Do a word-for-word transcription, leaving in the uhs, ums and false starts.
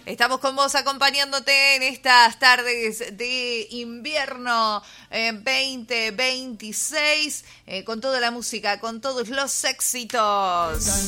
Estamos con vos acompañándote en estas tardes de invierno eh, veinte veintiséis, eh, con toda la música, con todos los éxitos.